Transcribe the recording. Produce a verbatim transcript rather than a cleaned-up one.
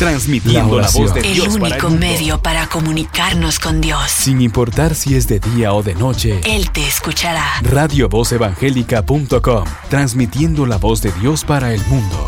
transmitiendo la, la voz de el Dios para el único mundo. medio para comunicarnos con Dios. Sin importar si es de día o de noche, Él te escuchará. radio voz evangélica punto com, transmitiendo la voz de Dios para el mundo.